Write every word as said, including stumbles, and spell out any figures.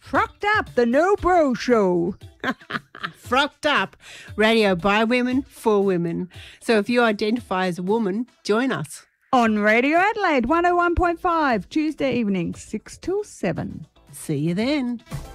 Frucked Up, the No Bro Show. Frucked Up, radio by women for women. So if you identify as a woman, join us. On Radio Adelaide one oh one point five, Tuesday evenings, six till seven. See you then.